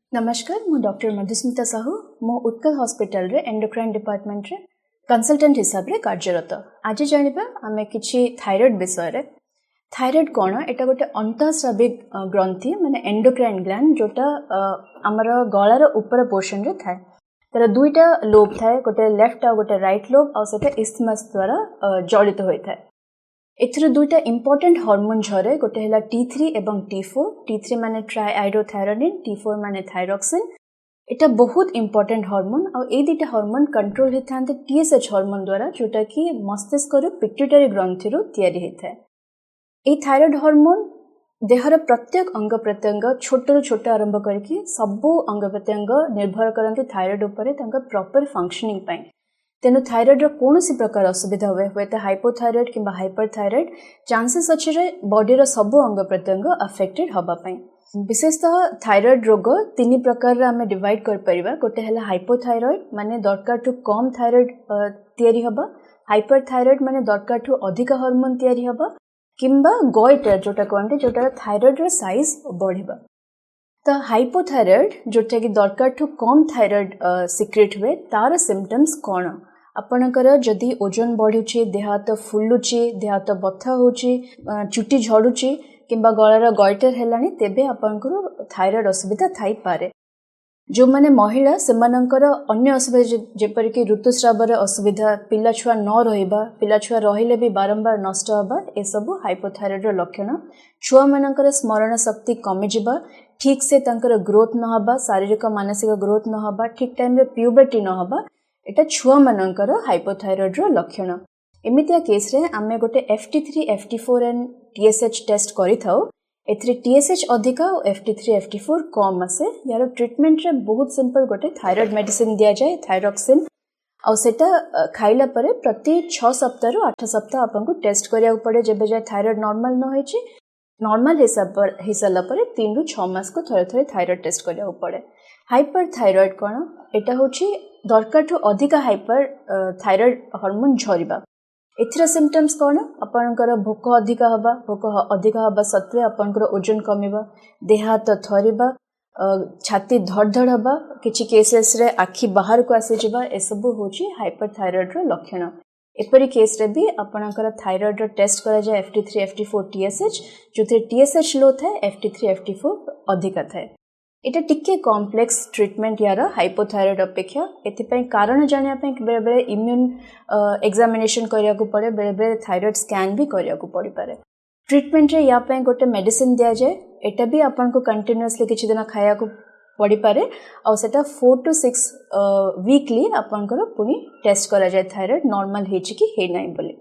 नमस्कार मु डॉक्टर मधुस्मिता साहू मो उत्कल हॉस्पिटल रे एंडोक्राइन डिपार्टमेंट रे कंसल्टेंट हिसाब रे कार्यरत। आज जानिबा आमे किछि थायराइड विषय रे। थायराइड कोन एटा गोटे अंतःस्राविक ग्रंथि माने एंडोक्राइन ग्लैंड जोटा हमर गळार ऊपर पोर्शन रे थाए। तर दुईटा लोब थाए, गोटे लेफ्ट आ गोटे राइट लोब आ सेटा इस्थमस द्वारा जड़ित होय थाए। एथरे दुईटा इंपोर्टेंट हार्मोन झरे, गोटे हला T3 एवं T4। T3 माने ट्राइआइडोथायरोनिन, T4 माने थायरॉक्सिन। एटा बहुत इंपोर्टेंट हार्मोन आ ए दुईटा हार्मोन कंट्रोल हेथांते TSH हार्मोन द्वारा, जोटा कि मस्तिष्क रो पिट्यूटरी ग्रंथि रो तयारी हेथाय। ए थायराइड हार्मोन देहर प्रत्येक अंग प्रत्यंग छोट रो छोट आरंभ करके सबो अंग प्रत्यंग निर्भर करंती थायराइड उपरे तांका प्रॉपर फंक्शनिंग पई। तेनु थायराइड रो कोनोसी प्रकार असुविधा हुए तो हाइपोथायराइड किंबा हाइपरथायराइड चांसेस अछि रे बॉडी रो सबो अंग प्रत्यंग अफेक्टेड हबा पई। विशेषतः थायराइड रोग तीन प्रकार रे हमें डिवाइड कर परिबा। गोटे हला हाइपोथायराइड माने दरकार टू कम थायराइड तयारी हबा, हाइपरथायराइड माने दरकार टू अधिक हार्मोन तयारी हबा, किंबा गॉइटर जोटा कहंते जोटा थायराइड रो साइज बढ़िबा। तो हाइपोथायराइड जोटा कि दरकार टू कम थायराइड सिक्रेट हुए तार सिम्पटम्स कौन? आपणकर जदि ओजन बढ़ुची, देह हाथ फुलुची, देह हाथ बथा होची, चुटी झड़ुची किंबा गଳାର गॉइटर हेलानी, तेबे आपणकर थायराइड असुविधा थाई पारे। जो माने महिला सेमानंकर अन्य असुविधा जेपर कि ऋतुस्रावर असुविधा, पिला छुआ न रहिबा, पिला छुआ रहिले भी बारंबार नष्ट हबा, ए सब हाइपोथायराइड रो लक्षण। छुआ मानकर स्मरण शक्ति कमी जिबा, ठीक से तांकर ग्रोथ न हबा, शारीरिक मानसिक ग्रोथ न हबा, ठीक टाइम रे प्यूबर्टी न हबा, एटा छुआ मानकर हाइपोथायराइड रो लक्षण। एमितिया केस रे आमे गोटे FT3 FT4 and TSH test करि थाउ। एथरे TSH अधिका और FT3 FT4 कम आसे। यार ट्रीटमेंट रे बहुत सिंपल, गोटे थायराइड मेडिसिन दिया जाए थायरॉक्सिन, और सेटा खाइला परे प्रति 6 सप्ताह रु 8 सप्ताह आपन टेस्ट करिया पड़े। जेबे जाय थायराइड नॉर्मल न होइची, नॉर्मल हिसाब पर 3 रु 6 मास को थरे थरे थायराइड टेस्ट करिया पड़े। हाइपरथायराइड कोन एटा होची दरकार ठू अधिक हाइपर थायराइड हार्मोन झरिबा। एथरा सिम्पटम्स कोन? आपनकर भोक अधिक हबा, भोक अधिक हबा सत्वे आपनकर ओजन कमिबा, देह हाथ थरिबा, छाती धड़धड़ हबा, किछि केसेस रे आखि बाहर को आसी जिबा, ए सब होची हाइपरथायराइड रो लक्षण। एपरी केस रे भी आपनकर थायराइड रो टेस्ट करा जाय FT3 FT4 TSH, जोथे TSH लो थाए, FT3 FT4 अधिक थाए। एटा टिके कॉम्प्लेक्स ट्रीटमेंट यार हाइपोथायराइड अपेक्षा। एथिपई कारण जानिया पई बेले बेले इम्यून एग्जामिनेशन करिया को पड़े, बेले बेले थायराइड स्कैन भी करिया को पड़ी पारे। ट्रीटमेंट रे या पई गोटे मेडिसिन दिया जाए, एटा भी आपन को कंटीन्यूअसली किछि दिन खाया को पड़ी पारे, और सेटा 4 to 6 वीकली आपन को पुनी टेस्ट करा जाए थायराइड नॉर्मल हेछि कि हे नै बोली।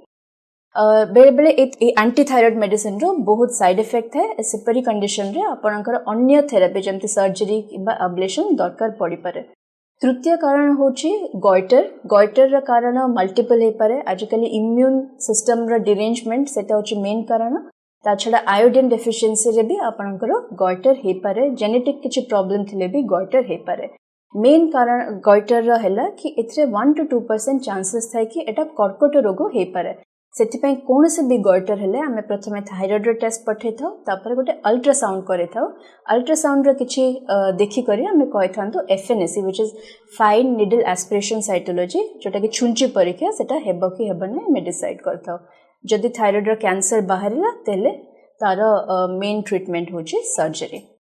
बेले बेले एंटी थायराइड मेडिसिन रो बहुत साइड इफेक्ट है। सेपरी कंडीशन रे आपनकर अन्य थेरेपी जमति सर्जरी किबा अब्लेशन दरकार पड़ी पारे। तृतीय कारण होची गॉइटर। गॉइटर रा कारण मल्टीपल हे पारे। आजकल इम्यून सिस्टम रा डिरेंजमेंट सेटा होची मेन कारण। ता छडा आयोडीन डेफिशिएंसी रे भी आपनकर गॉइटर हे पारे। जेनेटिक किछि प्रॉब्लम थिले भी गॉइटर हे पारे। मेन कारण गॉइटर रा हैला कि एथरे 1 to 2% चांसेस थाय कि एटा कर्कट रोग हे पारे। सेथिपई कोनसे भी गॉइटर हेले आमे प्रथमे थायराइड रो टेस्ट पठे थाउ, तापर गोटे अल्ट्रासाउंड करे थाउ। अल्ट्रासाउंड रो किछि देखि करी आमे कहि थांतो FNAC which is fine needle aspiration cytology, जोटा कि छुंची परीक्षा सेटा हेबो कि हेबो नै मे डिसाइड करथाउ। जदि थायराइड रो कैंसर बाहरिला तेले तार मेन ट्रीटमेंट होची सर्जरी।